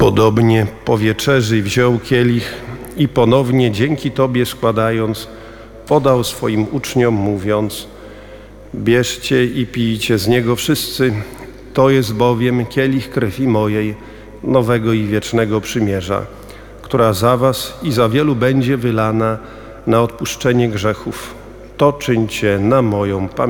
Podobnie po wieczerzy wziął kielich i ponownie dzięki Tobie składając, podał swoim uczniom, mówiąc: bierzcie i pijcie z niego wszyscy, to jest bowiem kielich krwi mojej, nowego i wiecznego przymierza, która za was i za wielu będzie wylana na odpuszczenie grzechów. To czyńcie na moją pamiątkę.